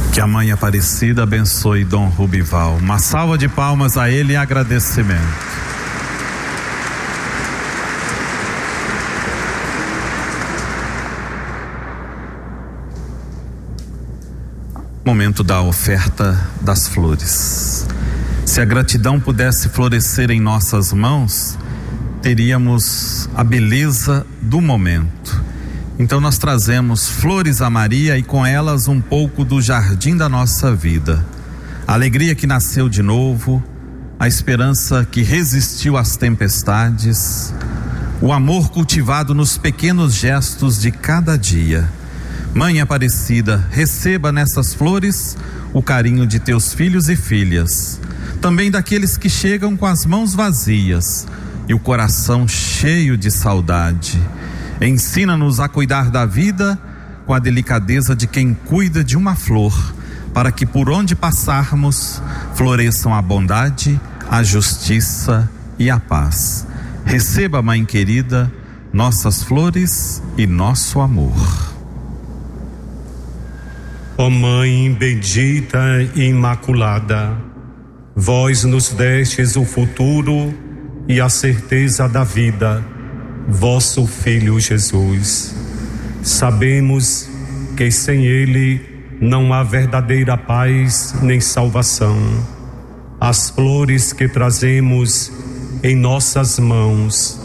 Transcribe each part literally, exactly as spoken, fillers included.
Que a Mãe Aparecida abençoe Dom Rubival. Uma salva de palmas a ele em agradecimento. Momento da oferta das flores. Se a gratidão pudesse florescer em nossas mãos, teríamos a beleza do momento. Então nós trazemos flores a Maria e com elas um pouco do jardim da nossa vida. A alegria que nasceu de novo, a esperança que resistiu às tempestades, o amor cultivado nos pequenos gestos de cada dia. Mãe Aparecida, receba nessas flores o carinho de teus filhos e filhas, também daqueles que chegam com as mãos vazias e o coração cheio de saudade. Ensina-nos a cuidar da vida com a delicadeza de quem cuida de uma flor, para que por onde passarmos floresçam a bondade, a justiça e a paz. Receba, Mãe querida, nossas flores e nosso amor. Ó Mãe bendita e imaculada, vós nos destes o futuro e a certeza da vida, vosso Filho Jesus. Sabemos que sem ele não há verdadeira paz nem salvação. As flores que trazemos em nossas mãos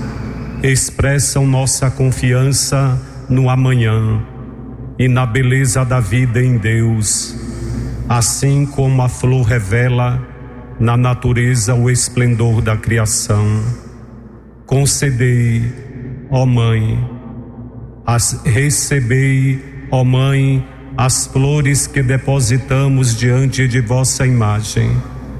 expressam nossa confiança no amanhã e na beleza da vida em Deus, assim como a flor revela na natureza o esplendor da criação. Concedei, ó Mãe, as, recebei, ó Mãe, as flores que depositamos diante de vossa imagem.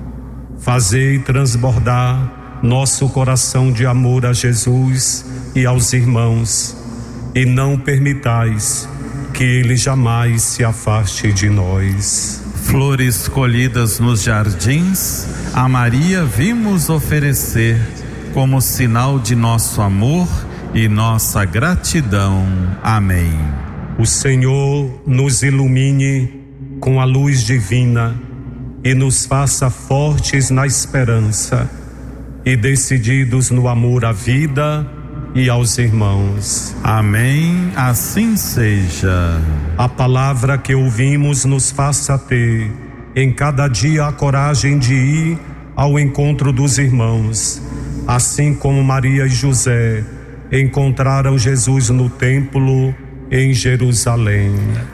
Fazei transbordar nosso coração de amor a Jesus e aos irmãos, e não permitais que ele jamais se afaste de nós. Flores colhidas nos jardins, a Maria vimos oferecer como sinal de nosso amor e nossa gratidão. Amém. O Senhor nos ilumine com a luz divina e nos faça fortes na esperança e decididos no amor à vida e aos irmãos. Amém, assim seja. A palavra que ouvimos nos faça ter em cada dia a coragem de ir ao encontro dos irmãos, assim como Maria e José encontraram Jesus no templo em Jerusalém.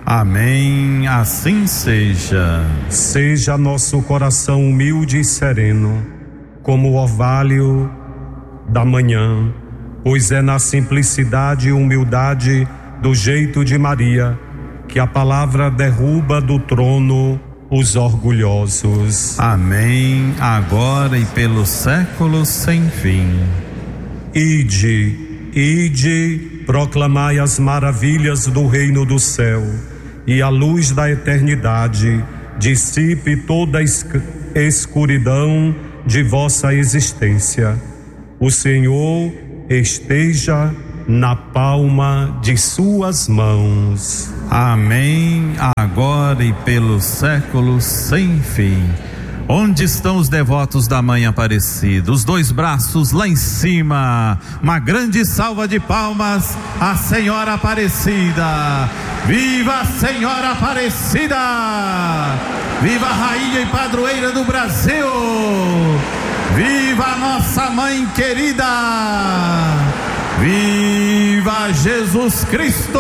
Amém, assim seja. Seja nosso coração humilde e sereno, como o orvalho da manhã, pois é na simplicidade e humildade do jeito de Maria que a palavra derruba do trono os orgulhosos. Amém, agora e pelos séculos sem fim. Ide, ide, proclamai as maravilhas do reino do céu, e a luz da eternidade dissipe toda a escuridão de vossa existência. O Senhor esteja na palma de suas mãos. Amém, agora e pelos séculos sem fim. Onde estão os devotos da Mãe Aparecida? Os dois braços lá em cima. Uma grande salva de palmas à Senhora Aparecida. Viva a Senhora Aparecida! Viva a Rainha e Padroeira do Brasil! Viva a nossa Mãe querida! Viva Jesus Cristo!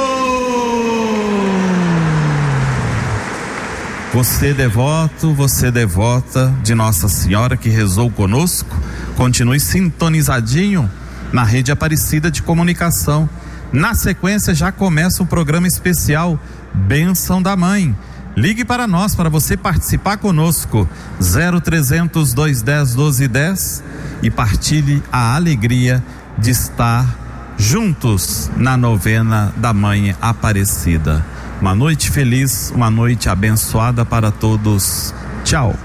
Você devoto, você devota de Nossa Senhora que rezou conosco, continue sintonizadinho na Rede Aparecida de Comunicação. Na sequência já começa o programa especial Bênção da Mãe. Ligue para nós, para você participar conosco, zero trezentos, duzentos e dez, doze dez, e partilhe a alegria de estar juntos na novena da Mãe Aparecida. Uma noite feliz, uma noite abençoada para todos. Tchau.